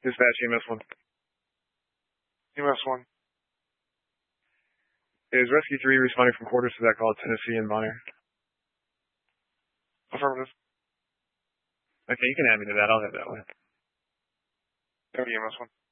Dispatch EMS 1. EMS 1. Is Rescue 3 responding from quarters to that call at Tennessee and Bonner? Affirmative. Okay, you can add me to that. I'll have that one. EMS 1.